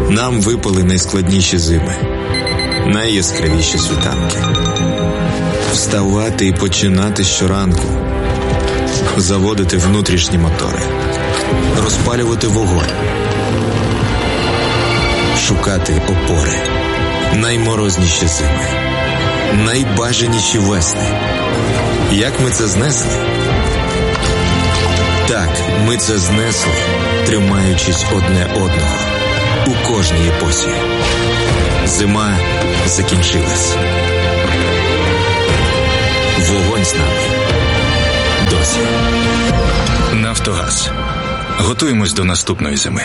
Нам випали найскладніші зими, найяскравіші світанки. Вставати і починати щоранку, заводити внутрішні мотори, розпалювати вогонь, шукати опори. Найморозніші зими, найбажаніші весни. Як ми це знесли? Так, ми це знесли, тримаючись одне одного у кожній епосі. Зима закінчилась. Вогонь з нами досі. Нафтогаз. Готуємось до наступної зими.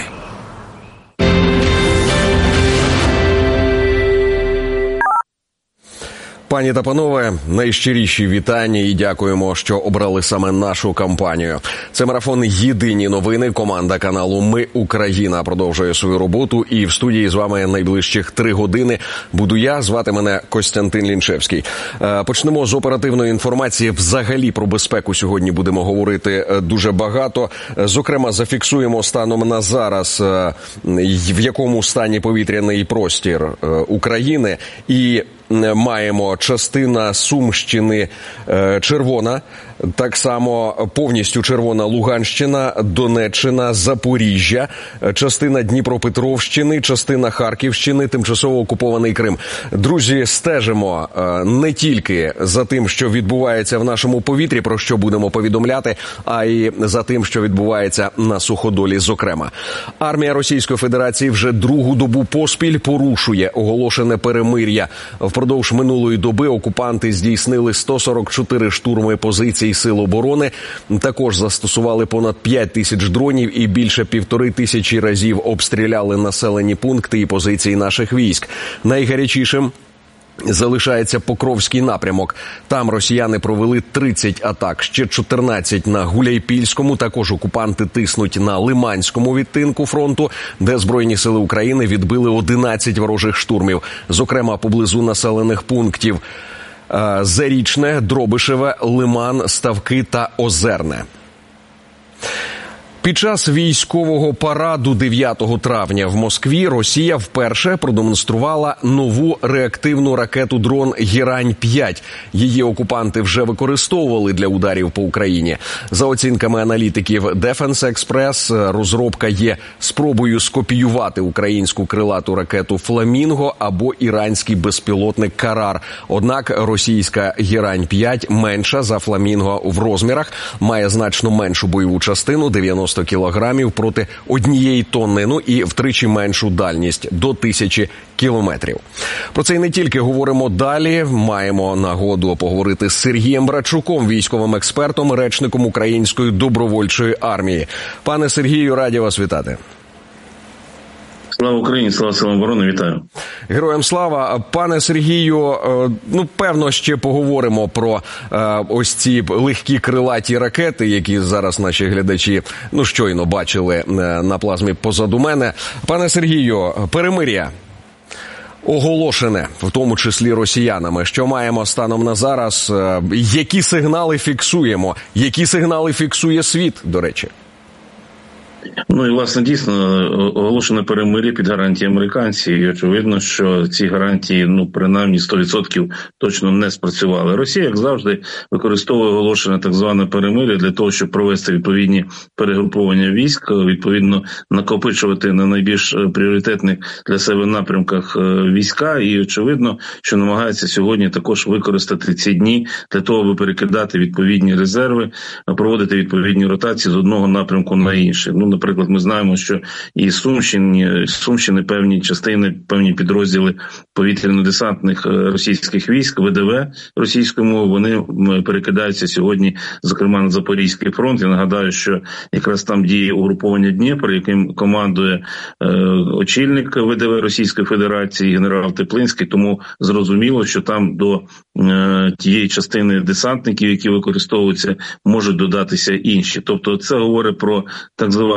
Пані та панове, найщиріші вітання і дякуємо, що обрали саме нашу кампанію. Це марафон «Єдині новини». Команда каналу «Ми Україна» продовжує свою роботу. І в студії з вами найближчих 3 години буду я. Звати мене Костянтин Лінчевський. Почнемо з оперативної інформації. Взагалі про безпеку сьогодні будемо говорити дуже багато. Зокрема, зафіксуємо станом на зараз, в якому стані повітряний простір України. І маємо частина Сумщини червона, так само повністю червона Луганщина, Донеччина, Запоріжжя, частина Дніпропетровщини, частина Харківщини, тимчасово окупований Крим. Друзі, стежимо не тільки за тим, що відбувається в нашому повітрі, про що будемо повідомляти, а й за тим, що відбувається на суходолі зокрема. Армія Російської Федерації вже другу добу поспіль порушує оголошене перемир'я. Впродовж минулої доби окупанти здійснили 144 штурми позицій Сил оборони, також застосували понад 5 тисяч дронів і більше 1500 разів обстріляли населені пункти і позиції наших військ. Найгарячішим залишається Покровський напрямок. Там росіяни провели 30 атак, ще 14 на Гуляйпільському. Також окупанти тиснуть на Лиманському відтинку фронту, де Збройні сили України відбили 11 ворожих штурмів, зокрема поблизу населених пунктів Зарічне, Дробишеве, Лиман, Ставки та Озерне. Під час військового параду 9 травня в Москві Росія вперше продемонструвала нову реактивну ракету-дрон «Герань-5». Її окупанти вже використовували для ударів по Україні. За оцінками аналітиків Defense Express, розробка є спробою скопіювати українську крилату ракету «Фламінго» або іранський безпілотник «Карар». Однак російська «Герань-5» менша за «Фламінго» в розмірах, має значно меншу бойову частину – 90 кілограмів проти 1 тонни, і втричі меншу дальність – до 1000 кілометрів. Про це і не тільки говоримо далі. Маємо нагоду поговорити з Сергієм Братчуком, військовим експертом, речником Української добровольчої армії. Пане Сергію, раді вас вітати. Слава Україні, слава силам оборони, вітаю. Героям слава. Пане Сергію, певно, ще поговоримо про ось ці легкі крилаті ракети, які зараз наші глядачі, щойно бачили на плазмі позаду мене. Пане Сергію, перемир'я оголошене, в тому числі росіянами. Що маємо станом на зараз? Які сигнали фіксуємо? Які сигнали фіксує світ, до речі? І, власне, дійсно, оголошене перемир'я під гарантії американців. І очевидно, що ці гарантії, принаймні 100% точно не спрацювали. Росія, як завжди, використовує оголошене так зване перемир'я для того, щоб провести відповідні перегруповання військ, відповідно, накопичувати на найбільш пріоритетних для себе напрямках війська. І, очевидно, що намагається сьогодні також використати ці дні для того, аби перекидати відповідні резерви, проводити відповідні ротації з одного напрямку на інший. Наприклад, ми знаємо, що і Сумщини певні частини, певні підрозділи повітряно-десантних російських військ, ВДВ російською мовою, вони перекидаються сьогодні, зокрема, на Запорізький фронт. Я нагадаю, що якраз там діє угруповання Дніпро, яким командує очільник ВДВ Російської Федерації, генерал Теплинський, тому зрозуміло, що там до тієї частини десантників, які використовуються, можуть додатися інші. Тобто це говорить про так звану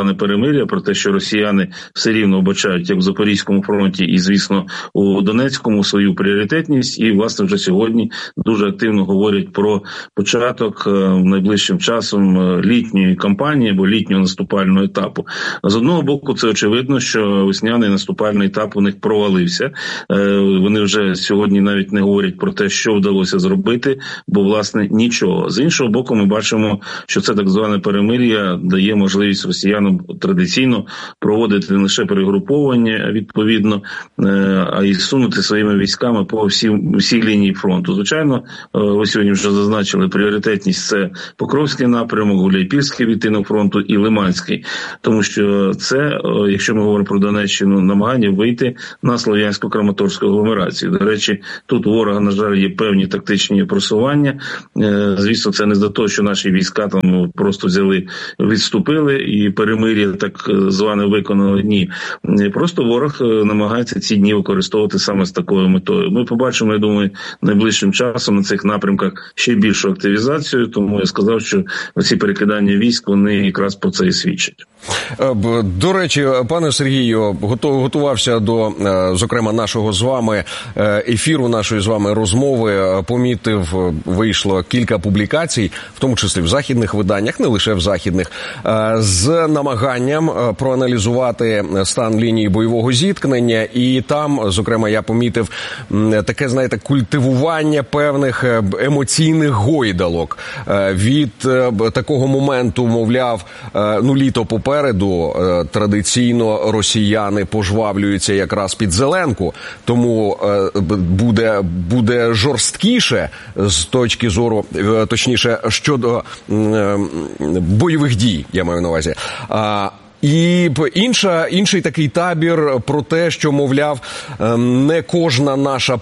зване перемир'я, про те, що росіяни все рівно вбачають як в Запорізькому фронті і, звісно, у Донецькому свою пріоритетність. І, власне, вже сьогодні дуже активно говорять про початок найближчим часом літньої кампанії або літнього наступального етапу. З одного боку, це очевидно, що весняний наступальний етап у них провалився. Вони вже сьогодні навіть не говорять про те, що вдалося зробити, бо, власне, нічого. З іншого боку, ми бачимо, що це так зване перемир'я дає можливість росіянам традиційно проводити не лише перегруповання, відповідно, а й сунути своїми військами по всій лінії фронту. Звичайно, ви сьогодні вже зазначили, пріоритетність – це Покровський напрямок, Гуляйпільський відтинок фронту і Лиманський. Тому що це, якщо ми говоримо про Донеччину, намагання вийти на Слов'янсько-Краматорську агломерацію. До речі, тут у ворога, на жаль, є певні тактичні просування. Звісно, це не за те, що наші війська там просто взяли, відступили і перемир'я так зване виконали. Ні. Просто ворог намагається ці дні використовувати саме з такою метою. Ми побачимо, я думаю, найближчим часом на цих напрямках ще більшу активізацію, тому я сказав, що ці перекидання військ, вони якраз про це і свідчать. До речі, пане Сергію, готувався до, зокрема, нашого з вами ефіру, нашої з вами розмови, помітив, вийшло кілька публікацій, в тому числі в західних виданнях, не лише в західних, з намаганням проаналізувати стан лінії бойового зіткнення, і там, зокрема, я помітив таке, знаєте, культивування певних емоційних гойдалок. Від такого моменту, мовляв, літо попереду, традиційно росіяни пожвавлюються якраз під Зеленку, тому буде жорсткіше з точки зору, точніше, щодо бойових дій, я маю на увазі. І інший такий табір про те, що, мовляв, не кожна наша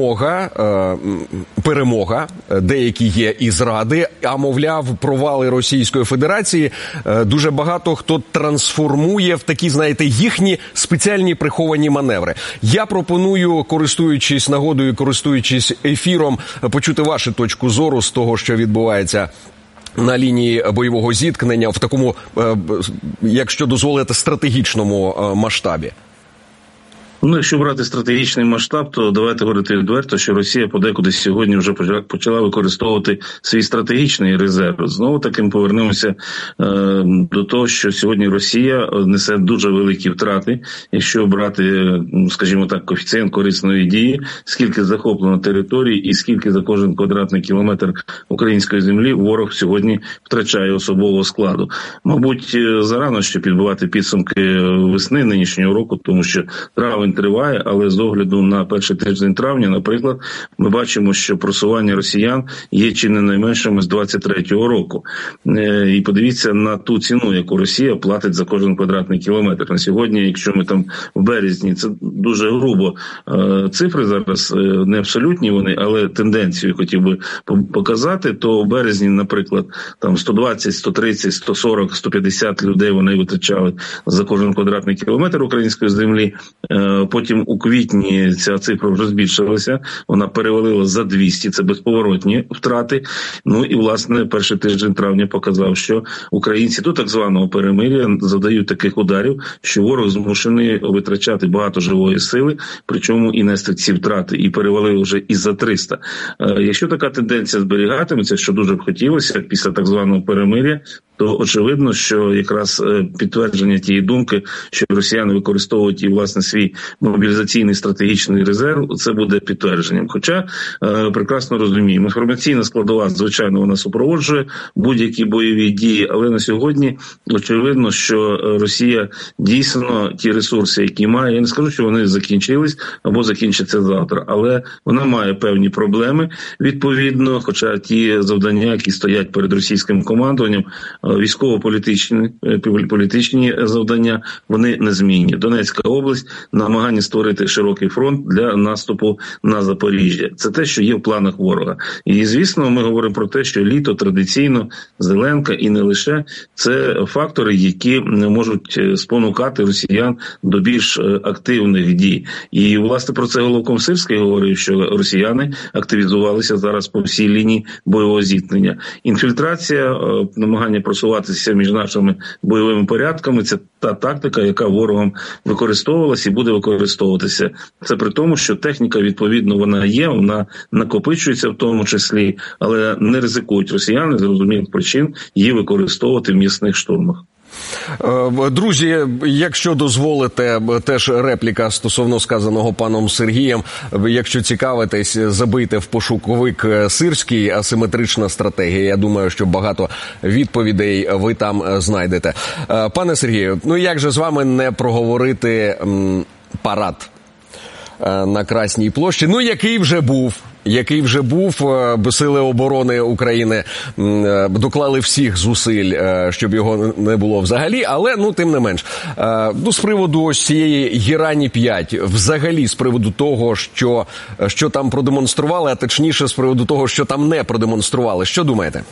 перемога, деякі є і зради, а, мовляв, провали Російської Федерації дуже багато хто трансформує в такі, знаєте, їхні спеціальні приховані маневри. Я пропоную, користуючись нагодою, користуючись ефіром, почути вашу точку зору з того, що відбувається на лінії бойового зіткнення в такому, якщо дозволите, стратегічному масштабі. Якщо брати стратегічний масштаб, то давайте говорити відверто, що Росія подекуди сьогодні вже почала використовувати свій стратегічний резерв. Знову таки ми повернемося до того, що сьогодні Росія несе дуже великі втрати. Якщо брати, скажімо так, коефіцієнт корисної дії, скільки захоплено територій і скільки за кожен квадратний кілометр української землі ворог сьогодні втрачає особового складу. Мабуть, зарано ще підбивати підсумки весни нинішнього року, тому що травень триває, але з огляду на перший тиждень травня, наприклад, ми бачимо, що просування росіян є чи не найменшими з 23-го року. І подивіться на ту ціну, яку Росія платить за кожен квадратний кілометр. На сьогодні, якщо ми там в березні, це дуже грубо цифри зараз, не абсолютні вони, але тенденцію хотів би показати, то в березні, наприклад, там 120, 130, 140, 150 людей вони витрачали за кожен квадратний кілометр української землі. Потім у квітні ця цифра вже збільшилася, вона перевалила за 200, це безповоротні втрати. І, власне, перший тиждень травня показав, що українці до так званого перемир'я завдають таких ударів, що ворог змушений витрачати багато живої сили, причому і нести ці втрати, і перевалили вже і за 300. Якщо така тенденція зберігатиметься, що дуже б хотілося після так званого перемир'я, то очевидно, що якраз підтвердження тієї думки, що росіяни використовують і, власне, свій мобілізаційний стратегічний резерв, це буде підтвердженням. Хоча прекрасно розуміємо, інформаційна складова, звичайно, вона супроводжує будь-які бойові дії, але на сьогодні очевидно, що Росія дійсно ті ресурси, які має, я не скажу, що вони закінчились або закінчаться завтра, але вона має певні проблеми відповідно, хоча ті завдання, які стоять перед російським командуванням, військово-політичні завдання, вони незмінні. Донецька область намагається намагання створити широкий фронт для наступу на Запоріжжя. Це те, що є в планах ворога. І, звісно, ми говоримо про те, що літо традиційно, Зеленка і не лише, це фактори, які можуть спонукати росіян до більш активних дій. І, власне, про це головком Сирський говорив, що росіяни активізувалися зараз по всій лінії бойового зіткнення. Інфільтрація, намагання просуватися між нашими бойовими порядками – це та тактика, яка ворогом використовувалася і буде використовуватися. Це при тому, що техніка, відповідно, вона є, вона накопичується в тому числі, але не ризикують росіяни з зрозумілих причин її використовувати в м'ясних штурмах. Друзі, якщо дозволите, теж репліка стосовно сказаного паном Сергієм. Якщо цікавитесь, забийте в пошуковик Сирський, асиметрична стратегія. Я думаю, що багато відповідей ви там знайдете. Пане Сергію, ну як же з вами не проговорити парад на Красній площі? Ну, який вже був, Сили оборони України доклали всіх зусиль, щоб його не було взагалі, але, тим не менш, з приводу ось цієї Герані-5, взагалі з приводу того, що там продемонстрували, а точніше з приводу того, що там не продемонстрували, що думаєте?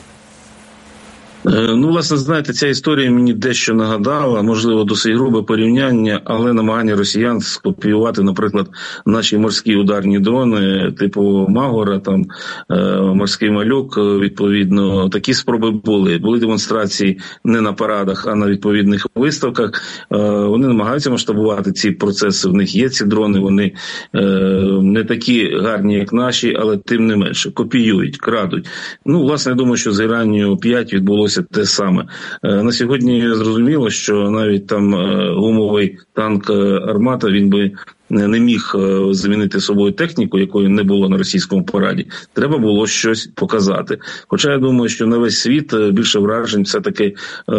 Власне, знаєте, ця історія мені дещо нагадала, можливо, досить грубе порівняння, але намагання росіян скопіювати, наприклад, наші морські ударні дрони, типу Магора, там, морський малюк, відповідно, такі спроби були. Були демонстрації не на парадах, а на відповідних виставках. Вони намагаються масштабувати ці процеси, в них є ці дрони, вони не такі гарні, як наші, але тим не менше, копіюють, крадуть. Власне, я думаю, що з Геранією-5 відбулося те саме. На сьогодні зрозуміло, що навіть там гумовий танк «Армата», він би не міг замінити собою техніку, якої не було на російському параді. Треба було щось показати. Хоча я думаю, що на весь світ більше вражень все-таки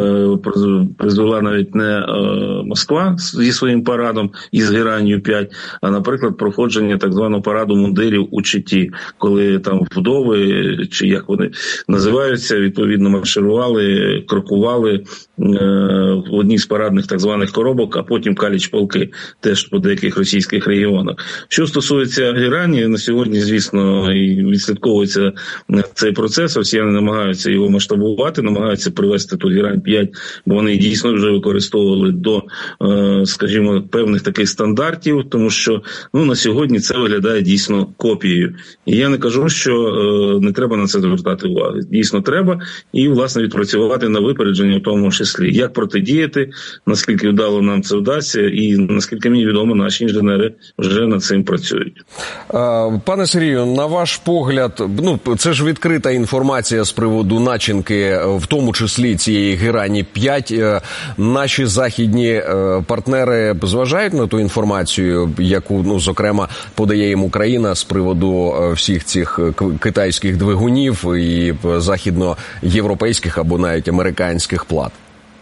призвела навіть не Москва зі своїм парадом із Геранією-5, а, наприклад, проходження так званого параду мундирів у Читі, коли там вдови, чи як вони називаються, відповідно марширували, крокували в одній з парадних так званих коробок, а потім каліч-полки, теж по деяких російських регіонах. Що стосується Герані, на сьогодні, звісно, і відслідковується цей процес, росіяни намагаються його масштабувати, намагаються привести ту Герань-5, бо вони дійсно вже використовували до, скажімо, певних таких стандартів, тому що, на сьогодні це виглядає дійсно копією. І я не кажу, що не треба на це звертати увагу. Дійсно треба, і, власне, відпрацювати на випередження в тому числі. Як протидіяти, наскільки вдало нам це вдасться, і наскільки мені відомо, наші інженери вже над цим працюють. Пане Сергію, на ваш погляд, це ж відкрита інформація з приводу начинки, в тому числі цієї Герані-5. Наші західні партнери зважають на ту інформацію, яку, зокрема, подає їм Україна з приводу всіх цих китайських двигунів і західноєвропейських або навіть американських плат?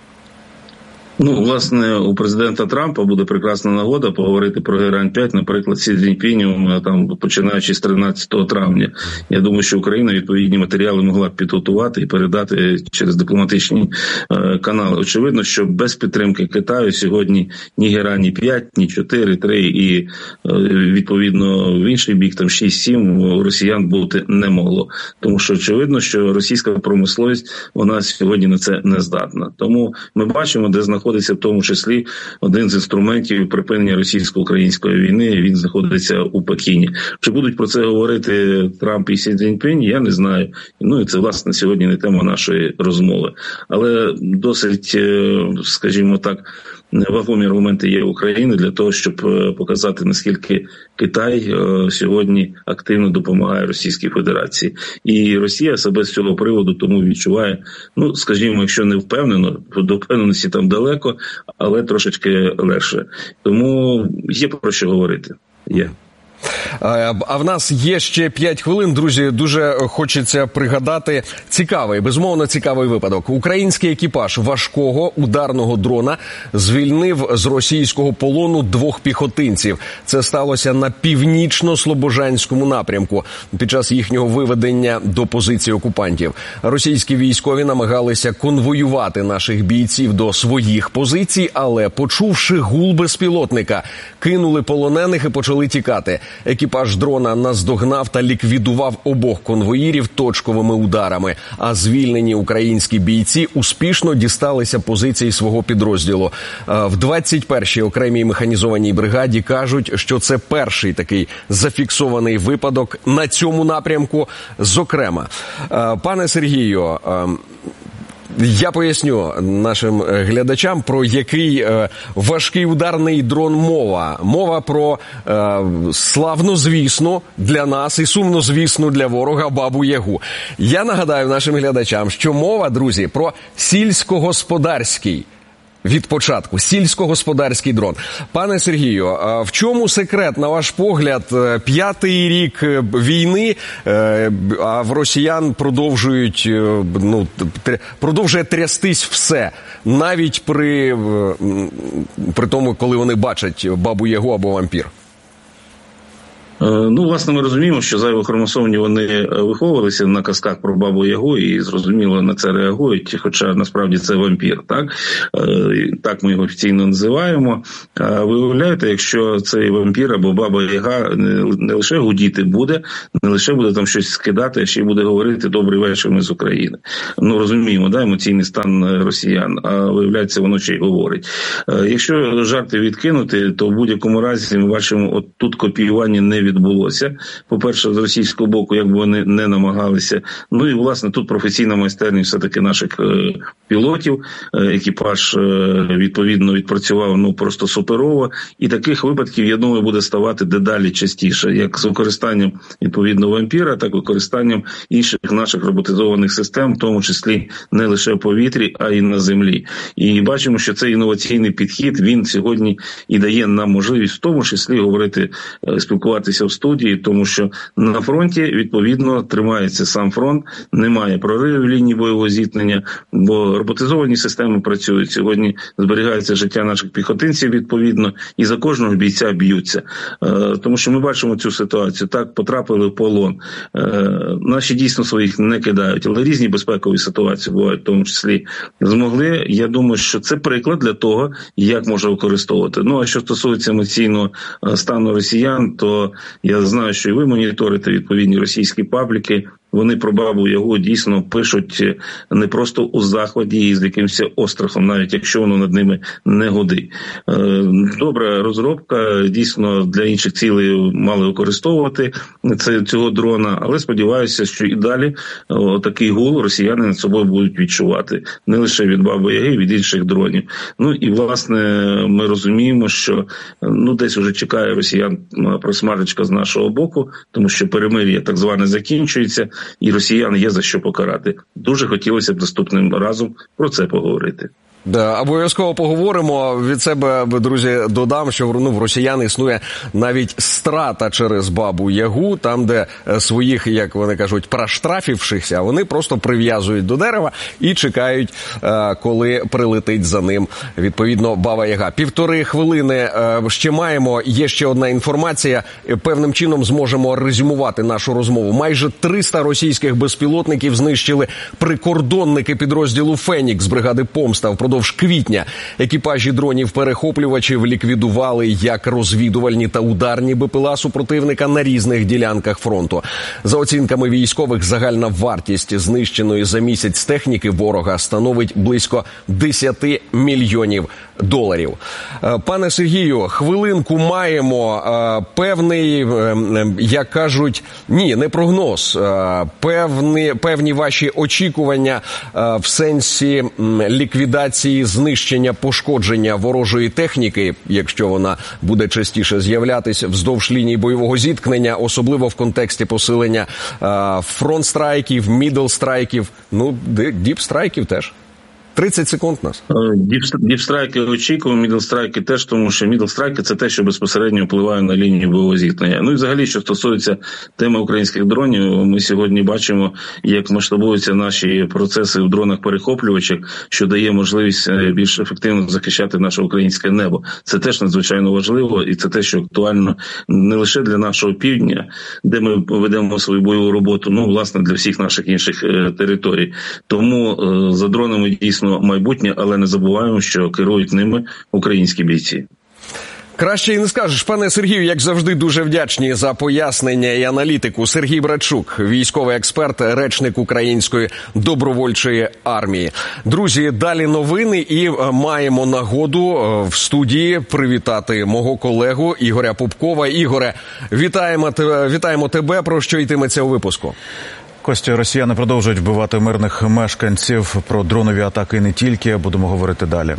Власне, у президента Трампа буде прекрасна нагода поговорити про Герань-5, наприклад, Сі Цзіньпінем, там, починаючи з 13 травня. Я думаю, що Україна відповідні матеріали могла б підготувати і передати через дипломатичні канали. Очевидно, що без підтримки Китаю сьогодні ні Герані-5, ні 4, 3 і, відповідно, в інший бік, там 6-7 у росіян бути не могло. Тому що очевидно, що російська промисловість, вона сьогодні на це не здатна. Тому ми бачимо, де знаходиться в тому числі один з інструментів припинення російсько-української війни, він знаходиться у Пекіні. Чи будуть про це говорити Трамп і Сі Цзіньпінь, я не знаю. І це, власне, сьогодні не тема нашої розмови. Але досить, скажімо так, вагомі аргументи є України для того, щоб показати, наскільки Китай сьогодні активно допомагає Російській Федерації. І Росія себе з цього приводу тому відчуває, скажімо, якщо не впевнено, до впевненості там далеко, але трошечки легше. Тому є про що говорити. Є. А в нас є ще 5 хвилин, друзі. Дуже хочеться пригадати безумовно цікавий випадок. Український екіпаж важкого ударного дрона звільнив з російського полону 2 піхотинців. Це сталося на північно-слобожанському напрямку під час їхнього виведення до позиції окупантів. Російські військові намагалися конвоювати наших бійців до своїх позицій, але, почувши гул безпілотника, кинули полонених і почали тікати. Екіпаж дрона наздогнав та ліквідував обох конвоїрів точковими ударами, а звільнені українські бійці успішно дісталися позицій свого підрозділу. В 21-й окремій механізованій бригаді кажуть, що це перший такий зафіксований випадок на цьому напрямку. Зокрема, пане Сергію, я поясню нашим глядачам, про який важкий ударний дрон мова. Мова про славнозвісну для нас і сумнозвісну для ворога Бабу-Ягу. Я нагадаю нашим глядачам, що мова, друзі, про сільськогосподарський від початку сільськогосподарський дрон. Пане Сергію, в чому секрет, на ваш погляд, 5-й рік війни, а в росіян продовжує трястись все, навіть при тому, коли вони бачать Бабу-Ягу або вампір? Власне, ми розуміємо, що зайвохромосомні вони виховувалися на казках про Бабу-Ягу і, зрозуміло, на це реагують, хоча насправді це вампір, так? Так ми його офіційно називаємо. Ви уявляєте, якщо цей вампір або Баба-Яга не лише гудіти буде, не лише буде там щось скидати, а ще й буде говорити «Добрий вечір, ми з України». Розуміємо, да, емоційний стан росіян, а виявляється, воно ще й говорить. Якщо жарти відкинути, то в будь-якому разі ми бачимо, от тут копіювання не відбулося. По-перше, з російського боку, як би вони не намагалися. І, власне, тут професійна майстерність все-таки наших пілотів. Екіпаж, відповідно, відпрацював просто суперово. І таких випадків, я думаю, буде ставати дедалі частіше. Як з використанням, відповідно, вампіра, так і використанням інших наших роботизованих систем, в тому числі не лише в повітрі, а й на землі. І бачимо, що цей інноваційний підхід, він сьогодні і дає нам можливість в тому числі говорити, спілкуватися в студії, тому що на фронті, відповідно, тримається сам фронт, немає проривів лінії бойового зіткнення, бо роботизовані системи працюють. Сьогодні зберігається життя наших піхотинців, відповідно, і за кожного бійця б'ються. Тому що ми бачимо цю ситуацію. Так, потрапили в полон. Наші дійсно своїх не кидають, але різні безпекові ситуації бувають, в тому числі змогли. Я думаю, що це приклад для того, як можна використовувати. А що стосується емоційного стану росіян, то я знаю, що і ви моніторите відповідні російські пабліки. Вони про Бабу-Ягу дійсно пишуть не просто у захваті і з якимось острахом, навіть якщо воно над ними не гудить. Добра розробка, дійсно для інших цілей мали використовувати цього дрона, але сподіваюся, що і далі такий гул росіяни над собою будуть відчувати. Не лише від Баби-Яги, від інших дронів. І, власне, ми розуміємо, що десь вже чекає росіян просмажечка з нашого боку, тому що перемир'я так зване закінчується, і росіян є за що покарати. Дуже хотілося б наступним разом про це поговорити. Да, обов'язково поговоримо. Від себе, друзі, додам, що в росіян існує навіть страта через Бабу-Ягу, там, де своїх, як вони кажуть, проштрафівшихся, вони просто прив'язують до дерева і чекають, коли прилетить за ним, відповідно, Баба-Яга. 1,5 хвилини ще маємо. Є ще одна інформація. Певним чином зможемо резюмувати нашу розмову. Майже 300 російських безпілотників знищили прикордонники підрозділу «Фенікс» бригади «Помста» впродовж квітня. Екіпажі дронів-перехоплювачів ліквідували як розвідувальні та ударні БПЛА супротивника на різних ділянках фронту. За оцінками військових, загальна вартість знищеної за місяць техніки ворога становить близько 10 мільйонів доларів. Пане Сергію, хвилинку маємо. Певний, як кажуть, не прогноз, певні ваші очікування в сенсі ліквідації, знищення, пошкодження ворожої техніки, якщо вона буде частіше з'являтися вздовж лінії бойового зіткнення, особливо в контексті посилення фронт-страйків, мідл-страйків, діп-страйків теж. 30 секунд нас. Діпстрайки очікуємо, мідлстрайки теж, тому що мідлстрайки – це те, що безпосередньо впливає на лінію бойового зіткнення. Ну і взагалі, що стосується теми українських дронів, ми сьогодні бачимо, як масштабуються наші процеси в дронах-перехоплювачах, що дає можливість більш ефективно захищати наше українське небо. Це теж надзвичайно важливо, і це те, що актуально не лише для нашого півдня, де ми ведемо свою бойову роботу, ну, власне, для всіх наших інших територій. Тому за дронами дійсно майбутнє, але не забуваємо, що керують ними українські бійці. Краще і не скажеш. Пане Сергію, як завжди, дуже вдячні за пояснення і аналітику. Сергій Братчук, військовий експерт, речник Української добровольчої армії. Друзі, далі новини, і маємо нагоду в студії привітати мого колегу Ігоря Пупкова. Ігоре, вітаємо тебе. Про що йтиметься у випуску? Костя, росіяни продовжують вбивати мирних мешканців. Про дронові атаки не тільки. Будемо говорити далі.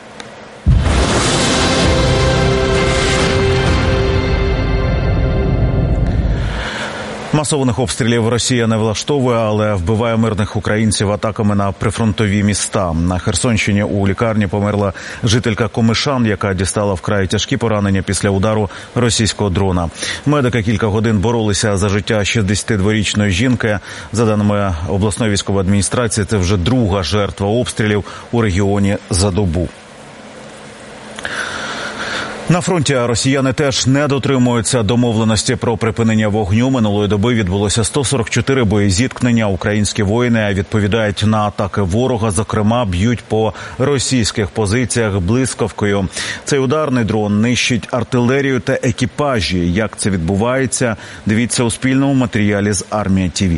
Масованих обстрілів Росія не влаштовує, але вбиває мирних українців атаками на прифронтові міста. На Херсонщині у лікарні померла жителька Комишан, яка дістала вкрай тяжкі поранення після удару російського дрона. Медики кілька годин боролися за життя 62-річної жінки. За даними обласної військової адміністрації, це вже друга жертва обстрілів у регіоні за добу. На фронті росіяни теж не дотримуються домовленості про припинення вогню. Минулої доби відбулося 144 боєзіткнення. Українські воїни відповідають на атаки ворога, зокрема, б'ють по російських позиціях блискавкою. Цей ударний дрон нищить артилерію та екіпажі. Як це відбувається, дивіться у спільному матеріалі з Армія ТВ.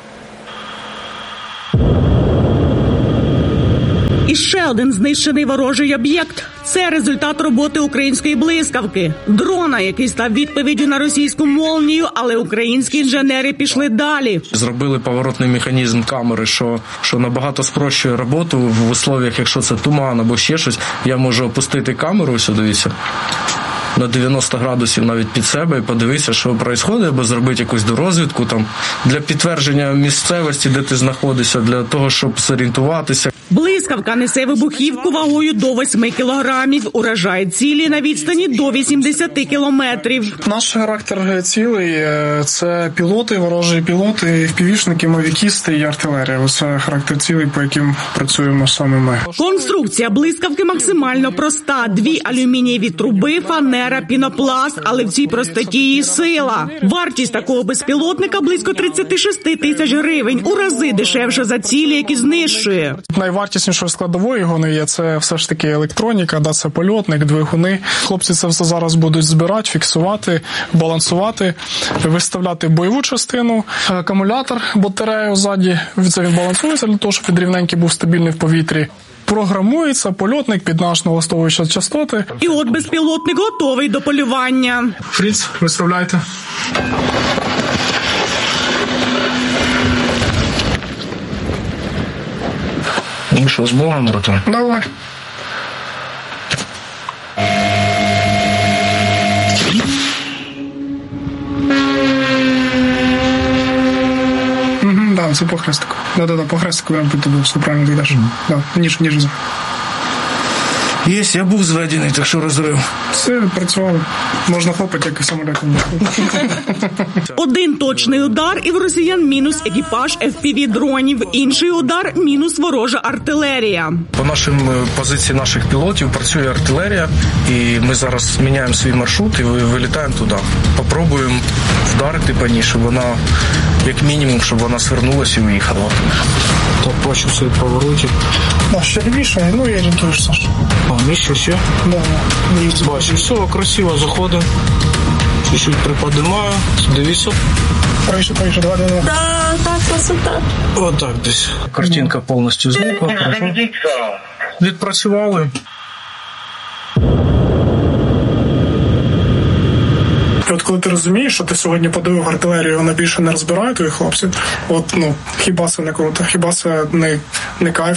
І ще один знищений ворожий об'єкт. Це результат роботи української блискавки. Дрона, який став відповіддю на російську молнію, але українські інженери пішли далі. Зробили поворотний механізм камери, що набагато спрощує роботу в условиях, якщо це туман або ще щось. Я можу опустити камеру, сюди, на 90 градусів навіть під себе і подивитися, що відбувається, або зробити якусь дорозвідку там для підтвердження місцевості, де ти знаходишся, для того, щоб зорієнтуватися. Блискавка несе вибухівку вагою до 8 кілограмів, уражає цілі на відстані до 80 кілометрів. Наш характер цілей – це пілоти, ворожі пілоти, FPV-шники, мавікісти і артилерія. Оце характер цілей, по яким працюємо саме ми. Конструкція блискавки максимально проста. 2 алюмінієві труби, фанера, пінопласт, але в цій простоті її сила. Вартість такого безпілотника – близько 36 тисяч гривень, у рази дешевше за цілі, які знищує. Найвартіснішою складовою його не є, це все ж таки електроніка, це польотник, двигуни. Хлопці це все зараз будуть збирати, фіксувати, балансувати, виставляти бойову частину, акумулятор, батарею ззаді, це він балансується для того, щоб він рівненький був стабільний в повітрі. Програмується польотник під наш налаштовуючі частоти. І от безпілотник готовий до полювання. Фріц, виставляйте. Ну що, з Богом, братан? Давай. Да, це по хрестику. Да, по хрестику прямо під тобою, все правильно йдеш. Да, ніж. Єсть, я був зведений, так що розрив. Все, працювало. Можна хлопати, як і самолітом. Один точний удар, і в росіян мінус екіпаж FPV-дронів. Інший удар – мінус ворожа артилерія. По нашим позиції наших пілотів працює артилерія, і ми зараз міняємо свій маршрут і вилітаємо туди. Попробуємо вдарити по ній, щоб вона, як мінімум, щоб вона свернулася і уїхала. Так, бачу все повороті. Ще лівіше, і орієнтуєшся. Місце ще? Да. Бачу, все, красиво заходимо. Чуть-чуть приподнимаю. Дивіться. Правіше, давай. Так, красота. Отак десь. Картинка повністю зникла. Відпрацювали. От коли ти розумієш, що ти сьогодні подивив артилерію, вона більше не розбирає твоїх хлопців, хіба це не круто, хіба це не кайф.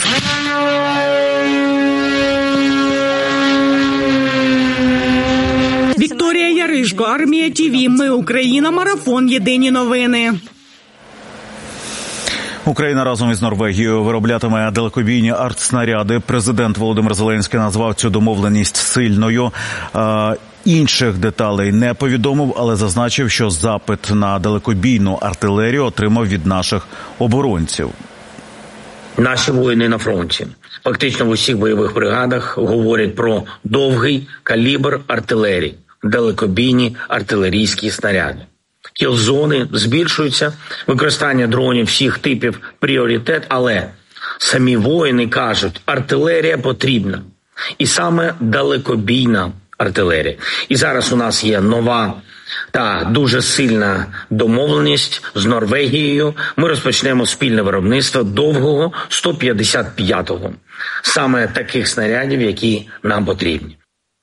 Вікторія Яришко, Армія ТВ, Ми Україна, марафон, єдині новини. Україна разом із Норвегією вироблятиме далекобійні артснаряди. Президент Володимир Зеленський назвав цю домовленість сильною. Інших деталей не повідомив, але зазначив, що запит на далекобійну артилерію отримав від наших оборонців. Наші воїни на фронті, фактично в усіх бойових бригадах, говорять про довгий калібр артилерії, далекобійні артилерійські снаряди. Кілзони збільшуються, використання дронів всіх типів – пріоритет, але самі воїни кажуть, артилерія потрібна. І саме далекобійна артилерія. І зараз у нас є нова та дуже сильна домовленість з Норвегією. Ми розпочнемо спільне виробництво довгого 155-го. Саме таких снарядів, які нам потрібні.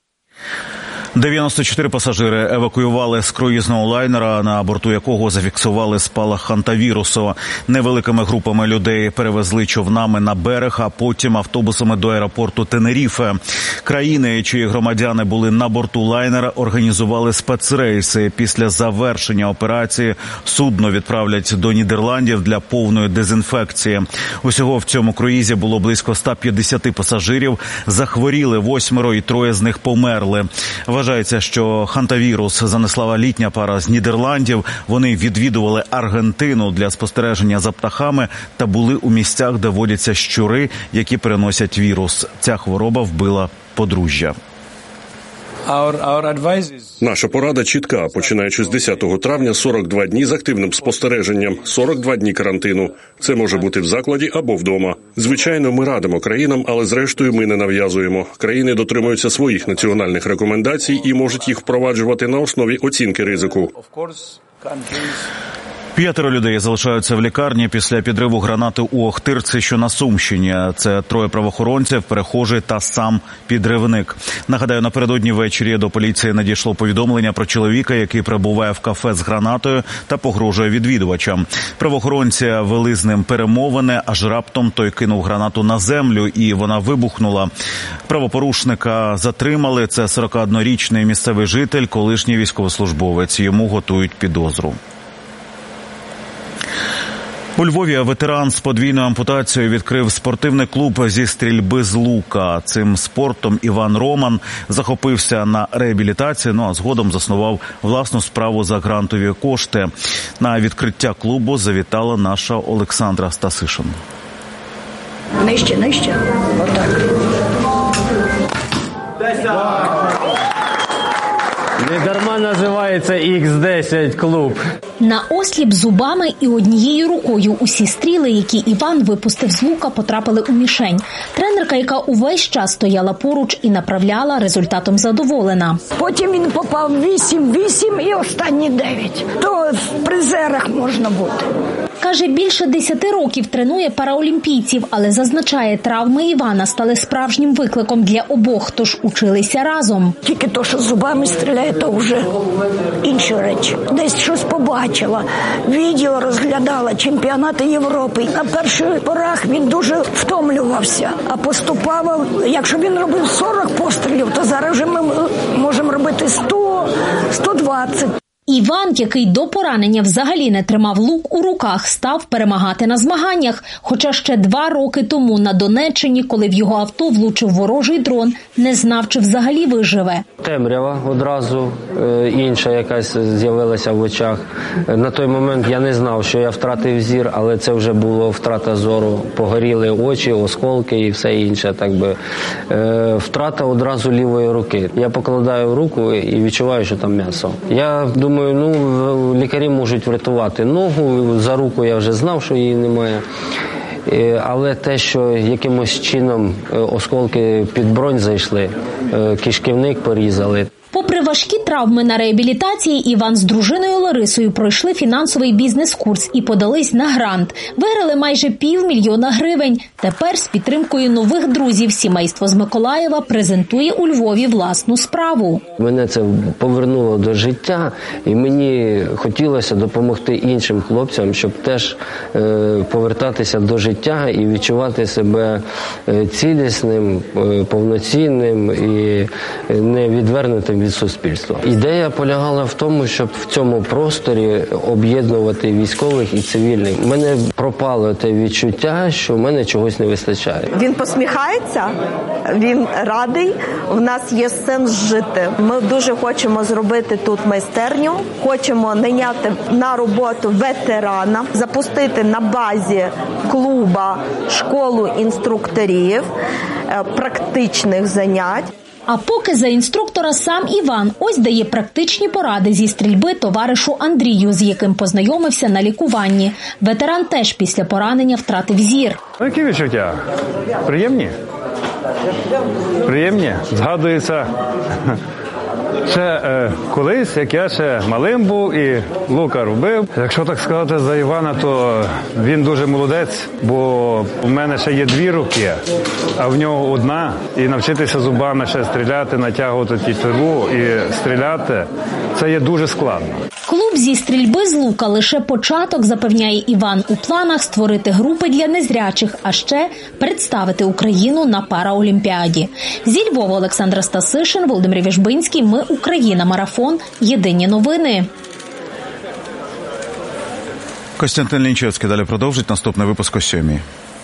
94 пасажири евакуювали з круїзного лайнера, на борту якого зафіксували спалах хантавірусу. Невеликими групами людей перевезли човнами на берег, а потім автобусами до аеропорту Тенеріфе. Країни, чиї громадяни були на борту лайнера, організували спецрейси. Після завершення операції судно відправлять до Нідерландів для повної дезінфекції. Усього в цьому круїзі було близько 150 пасажирів. Захворіли 8 і 3 з них померли. Вважається, що хантавірус занесла літня пара з Нідерландів. Вони відвідували Аргентину для спостереження за птахами та були у місцях, де водяться щури, які переносять вірус. Ця хвороба вбила подружжя. Наша порада чітка. Починаючи з 10 травня, 42 дні з активним спостереженням, 42 дні карантину. Це може бути в закладі або вдома. Звичайно, ми радимо країнам, але зрештою ми не нав'язуємо. Країни дотримуються своїх національних рекомендацій і можуть їх впроваджувати на основі оцінки ризику. 5 людей залишаються в лікарні після підриву гранати у Охтирці, що на Сумщині. Це 3 правоохоронців, перехожий та сам підривник. Нагадаю, напередодні ввечері до поліції надійшло повідомлення про чоловіка, який перебуває в кафе з гранатою та погрожує відвідувачам. Правоохоронці вели з ним перемовини, аж раптом той кинув гранату на землю і вона вибухнула. Правопорушника затримали. Це 41-річний місцевий житель, колишній військовослужбовець. Йому готують підозру. У Львові ветеран з подвійною ампутацією відкрив спортивний клуб зі стрільби з лука. Цим спортом Іван Роман захопився на реабілітації, а згодом заснував власну справу за грантові кошти. На відкриття клубу завітала наша Олександра Стасишин. Нижче. Отак. Не дарма називається X10 клуб. На осліп зубами і однією рукою усі стріли, які Іван випустив з лука, потрапили у мішень. Тренерка, яка увесь час стояла поруч і направляла, результатом задоволена. Потім він попав 8 і останні 9. То в призерах можна бути. Каже, більше 10 років тренує параолімпійців, але зазначає, травми Івана стали справжнім викликом для обох, тож училися разом. Тільки то, що зубами стріляє, то вже інші речі. Десь щось побачила, відео розглядала, чемпіонати Європи. На перших порах він дуже втомлювався, а поступав, якщо він робив 40 пострілів, то зараз вже ми можемо робити 100, 120. Іван, який до поранення взагалі не тримав лук у руках, став перемагати на змаганнях. Хоча ще 2 роки тому на Донеччині, коли в його авто влучив ворожий дрон, не знав, чи взагалі виживе. Темрява одразу, інша якась з'явилася в очах. На той момент я не знав, що я втратив зір, але це вже було втрата зору. Погоріли очі, осколки і все інше. Втрата одразу лівої руки. Я покладаю руку і відчуваю, що там м'ясо. Я думаю, лікарі можуть врятувати ногу, за руку я вже знав, що її немає. Але те, що якимось чином осколки під бронь зайшли, кишківник порізали. Попри важкі травми на реабілітації, Іван з дружиною Ларисою пройшли фінансовий бізнес-курс і подались на грант. Виграли майже 500 000 гривень. Тепер з підтримкою нових друзів сімейство з Миколаєва презентує у Львові власну справу. Мене це повернуло до життя, і мені хотілося допомогти іншим хлопцям, щоб теж повертатися до життя і відчувати себе цілісним, повноцінним і не відвернутим від суспільства. Ідея полягала в тому, щоб в цьому просторі об'єднувати військових і цивільних. У мене пропало те відчуття, що в мене чогось не вистачає. Він посміхається, він радий, в нас є сенс жити. Ми дуже хочемо зробити тут майстерню, хочемо найняти на роботу ветерана, запустити на базі клуба школу інструкторів, практичних занять. А поки за інструктора сам Іван ось дає практичні поради зі стрільби товаришу Андрію, з яким познайомився на лікуванні. Ветеран теж після поранення втратив зір. Які відчуття? Приємні? Згадується ще колись, як я ще малим був і лука робив. Якщо так сказати за Івана, то він дуже молодець, бо в мене ще є 2 руки, а в нього 1. І навчитися зубами ще стріляти, натягувати тітиву і стріляти – це є дуже складно. Клуб зі стрільби з лука – лише початок, запевняє Іван. У планах створити групи для незрячих, а ще представити Україну на Параолімпіаді. Зі Львова Олександра Стасишин, Володимир Віжбинський. Ми Україна. Марафон. Єдині новини. Костянтин Лінчевський далі продовжить. Наступний випуск о 7:00.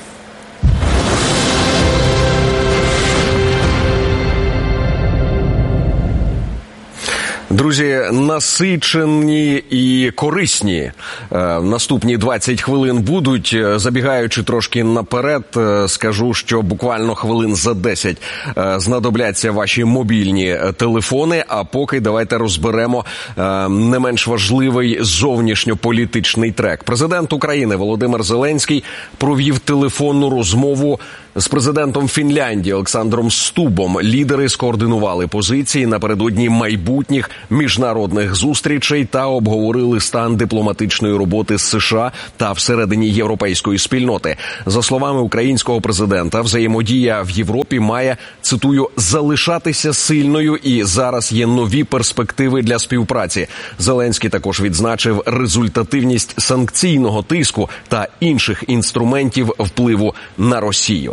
Друзі, насичені і корисні наступні 20 хвилин будуть. Забігаючи трошки наперед, скажу, що буквально хвилин за 10 знадобляться ваші мобільні телефони, а поки давайте розберемо не менш важливий зовнішньополітичний трек. Президент України Володимир Зеленський провів телефонну розмову з президентом Фінляндії Олександром Стубом. Лідери скоординували позиції напередодні майбутніх міжнародних зустрічей та обговорили стан дипломатичної роботи з США та всередині європейської спільноти. За словами українського президента, взаємодія в Європі має, цитую, залишатися сильною і зараз є нові перспективи для співпраці. Зеленський також відзначив результативність санкційного тиску та інших інструментів впливу на Росію.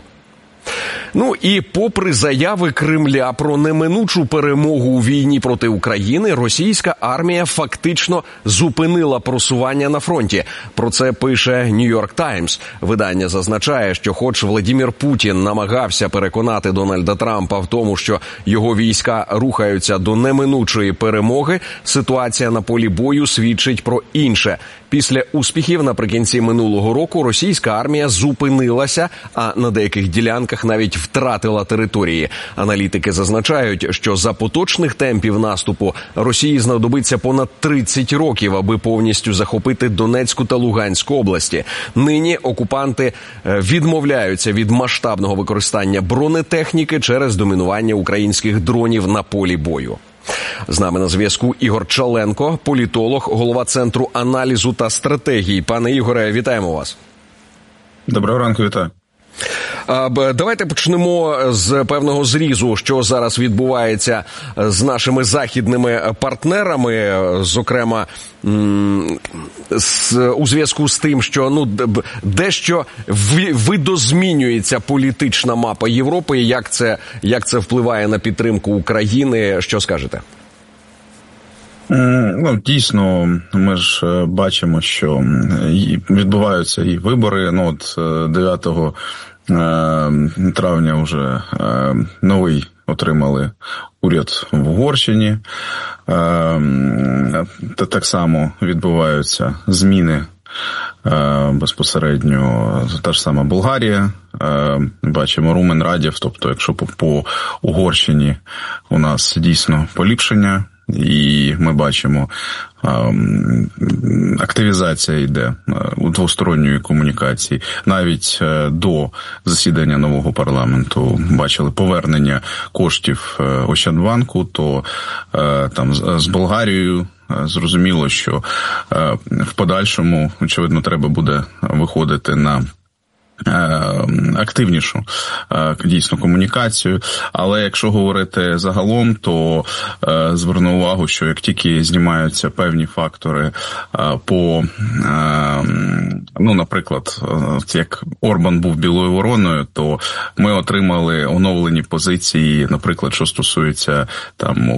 Ну і попри заяви Кремля про неминучу перемогу у війні проти України, російська армія фактично зупинила просування на фронті. Про це пише New York Times. Видання зазначає, що хоч Владимир Путін намагався переконати Дональда Трампа в тому, що його війська рухаються до неминучої перемоги, ситуація на полі бою свідчить про інше. Після успіхів наприкінці минулого року російська армія зупинилася, а на деяких ділянках навіть втратила території. Аналітики зазначають, що за поточних темпів наступу Росії знадобиться понад 30 років, аби повністю захопити Донецьку та Луганську області. Нині окупанти відмовляються від масштабного використання бронетехніки через домінування українських дронів на полі бою. З нами на зв'язку Ігор Чаленко, політолог, голова Центру аналізу та стратегії. Пане Ігоре, вітаємо вас. Доброго ранку, вітаю. Давайте почнемо з певного зрізу, що зараз відбувається з нашими західними партнерами, зокрема у зв'язку з тим, що дещо видозмінюється політична мапа Європи. Як це впливає на підтримку України? Що скажете? Дійсно, ми ж бачимо, що відбуваються і вибори. 9 травня вже новий отримали уряд в Угорщині. Так само відбуваються зміни безпосередньо. Та ж сама Болгарія. Бачимо Румен Радєв, тобто якщо по Угорщині у нас дійсно поліпшення, і ми бачимо, активізація йде у двосторонньої комунікації. Навіть до засідання нового парламенту бачили повернення коштів Ощадбанку, то там з Болгарією зрозуміло, що в подальшому, очевидно, треба буде виходити на активнішу дійсно комунікацію. Але якщо говорити загалом, то зверну увагу, що як тільки знімаються певні фактори по, наприклад, як Орбан був білою вороною, то ми отримали оновлені позиції, наприклад, що стосується там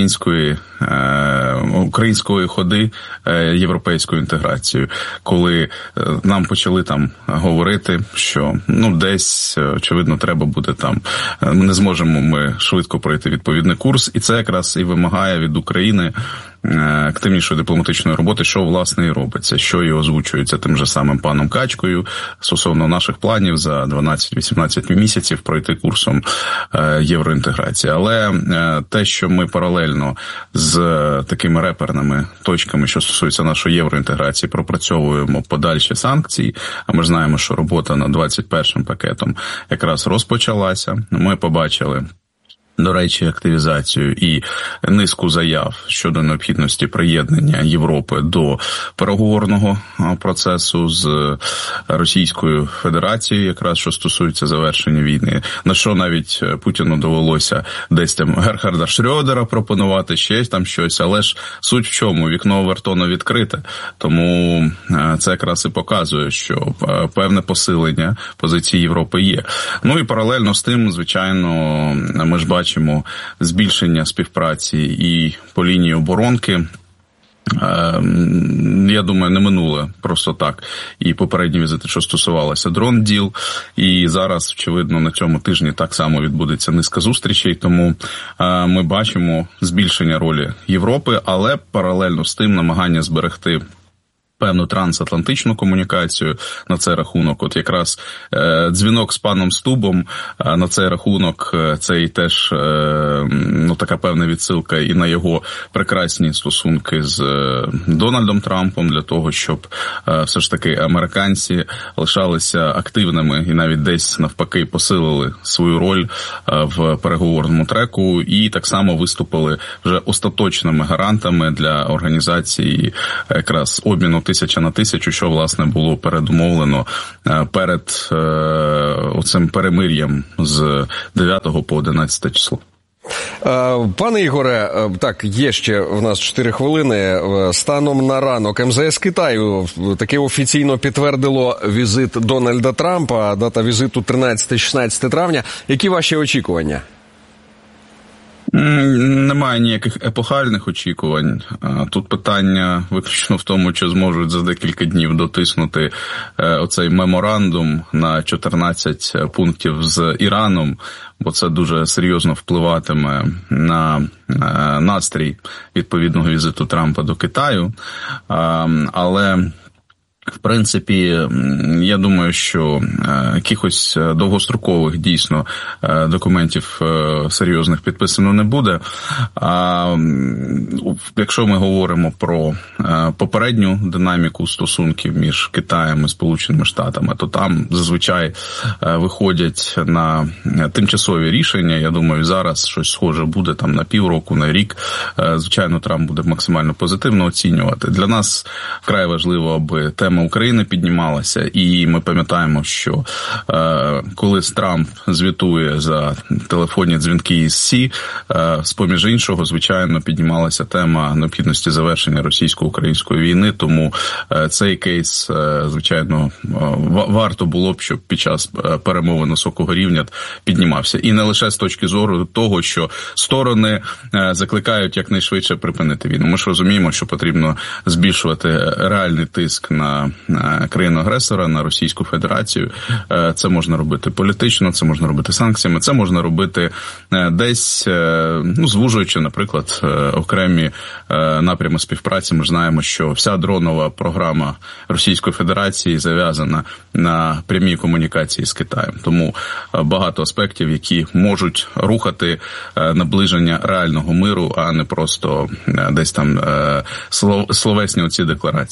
української ходи європейською інтеграцією, коли нам почали там говорити, що десь, очевидно, треба буде там, не зможемо ми швидко пройти відповідний курс, і це якраз і вимагає від України активнішої дипломатичної роботи, що, власне, і робиться, що і озвучується тим же самим паном Качкою стосовно наших планів за 12-18 місяців пройти курсом євроінтеграції. Але те, що ми паралельно з такими реперними точками, що стосується нашої євроінтеграції, пропрацьовуємо подальші санкції, а ми ж знаємо, що робота над 21-м пакетом якраз розпочалася. Ми побачили, до речі, активізацію і низку заяв щодо необхідності приєднання Європи до переговорного процесу з Російською Федерацією, якраз що стосується завершення війни, на що навіть Путіну довелося десь там Герхарда Шрёдера пропонувати, ще там щось, але ж суть в чому? Вікно Овертона відкрите, тому це якраз і показує, що певне посилення позиції Європи є. Ну і паралельно з тим, звичайно, ми ж бачимо збільшення співпраці і по лінії оборонки. Я думаю, не минуло просто так і попередні візити, що стосувалося дрон-діл, і зараз, очевидно, на цьому тижні так само відбудеться низка зустрічей, тому ми бачимо збільшення ролі Європи, але паралельно з тим намагання зберегти певну трансатлантичну комунікацію на цей рахунок. От якраз дзвінок з паном Стубом на цей рахунок, це і теж така певна відсилка і на його прекрасні стосунки з Дональдом Трампом, для того, щоб все ж таки американці лишалися активними і навіть десь навпаки посилили свою роль в переговорному треку, і так само виступили вже остаточними гарантами для організації якраз обміну 1000 на 1000, що, власне, було передумовлено перед оцим перемир'ям з 9 по 11 число. Пане Ігоре, так, є ще в нас 4 хвилини. Станом на ранок МЗС Китаю таки офіційно підтвердило візит Дональда Трампа, дата візиту 13-16 травня. Які ваші очікування? Немає ніяких епохальних очікувань. Тут питання виключно в тому, чи зможуть за декілька днів дотиснути оцей меморандум на 14 пунктів з Іраном, бо це дуже серйозно впливатиме на настрій відповідного візиту Трампа до Китаю. Але в принципі, я думаю, що якихось довгострокових дійсно документів серйозних підписано не буде. А якщо ми говоримо про попередню динаміку стосунків між Китаєм і Сполученими Штатами, то там зазвичай виходять на тимчасові рішення. Я думаю, зараз щось схоже буде там на півроку, на рік. Звичайно, Трамп буде максимально позитивно оцінювати. Для нас вкрай важливо, аби тема України піднімалася, і ми пам'ятаємо, що коли Трамп звітує за телефонні дзвінки із СІ, з-поміж іншого, звичайно, піднімалася тема необхідності завершення російсько-української війни, тому цей кейс, звичайно, варто було б, щоб під час перемовин високого рівня піднімався. І не лише з точки зору того, що сторони закликають якнайшвидше припинити війну. Ми ж розуміємо, що потрібно збільшувати реальний тиск на країну-агресора, на Російську Федерацію. Це можна робити політично, це можна робити санкціями, це можна робити десь, звужуючи, наприклад, окремі напрями співпраці. Ми знаємо, що вся дронова програма Російської Федерації зав'язана на прямій комунікації з Китаєм. Тому багато аспектів, які можуть рухати наближення реального миру, а не просто десь там словесні оці декларації.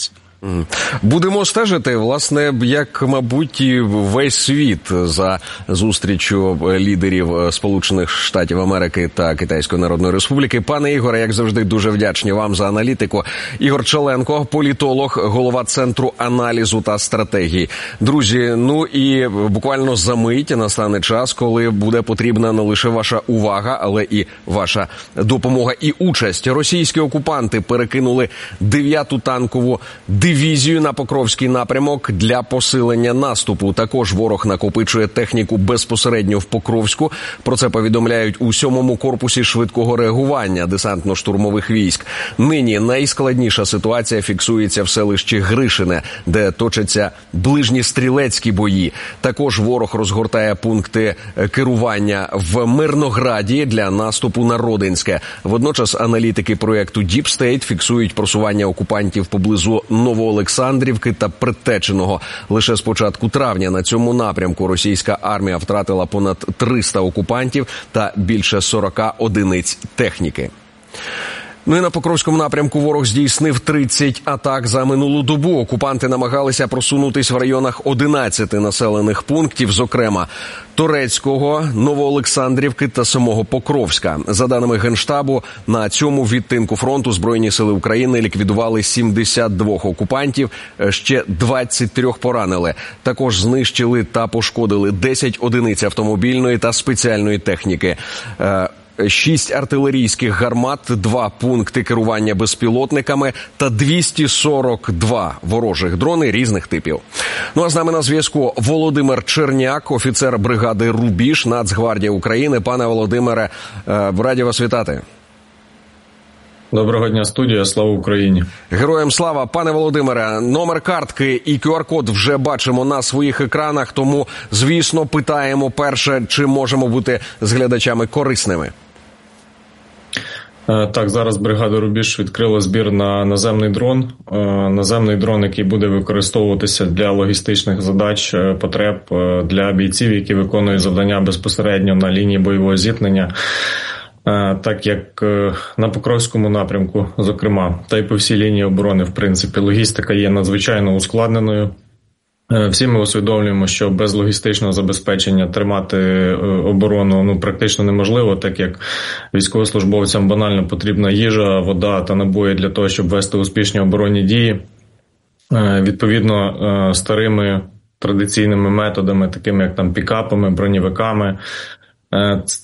Будемо стежити, власне, як, мабуть, і весь світ за зустрічю лідерів Сполучених Штатів Америки та Китайської Народної Республіки. Пане Ігоре, як завжди, дуже вдячні вам за аналітику. Ігор Челенко, політолог, голова Центру аналізу та стратегії. Друзі, ну і буквально за мить настане час, коли буде потрібна не лише ваша увага, але і ваша допомога і участь. Російські окупанти перекинули 9-ту танкову дивізію на Покровський напрямок для посилення наступу. Також ворог накопичує техніку безпосередньо в Покровську. Про це повідомляють у 7-му корпусі швидкого реагування десантно-штурмових військ. Нині найскладніша ситуація фіксується в селищі Гришине, де точаться ближні стрілецькі бої. Також ворог розгортає пункти керування в Мирнограді для наступу на Родинське. Водночас аналітики проєкту Deep State фіксують просування окупантів поблизу Новоолександрівки та Притеченого. Лише з початку травня на цьому напрямку російська армія втратила понад 300 окупантів та більше 40 одиниць техніки. Ну і на Покровському напрямку ворог здійснив 30 атак за минулу добу. Окупанти намагалися просунутись в районах 11 населених пунктів, зокрема Торецького, Новоолександрівки та самого Покровська. За даними Генштабу, на цьому відтинку фронту Збройні сили України ліквідували 72 окупантів, ще 23 поранили. Також знищили та пошкодили 10 одиниць автомобільної та спеціальної техніки. 6 артилерійських гармат, 2 пункти керування безпілотниками та 242 ворожих дрони різних типів. Ну а з нами на зв'язку Володимир Черняк, офіцер бригади «Рубіж», Нацгвардія України. Пане Володимире, раді вас вітати. Доброго дня, студія. Слава Україні. Героям слава. Пане Володимире, номер картки і QR-код вже бачимо на своїх екранах, тому, звісно, питаємо перше, чи можемо бути з глядачами корисними. Так, зараз бригада «Рубіж» відкрила збір на наземний дрон. Наземний дрон, який буде використовуватися для логістичних задач, потреб для бійців, які виконують завдання безпосередньо на лінії бойового зіткнення. Так як на Покровському напрямку, зокрема, та й по всій лінії оборони, в принципі, логістика є надзвичайно ускладненою. Всі ми усвідомлюємо, що без логістичного забезпечення тримати оборону практично неможливо, так як військовослужбовцям банально потрібна їжа, вода та набої для того, щоб вести успішні оборонні дії. Відповідно, старими традиційними методами, такими як пікапами, бронєвиками,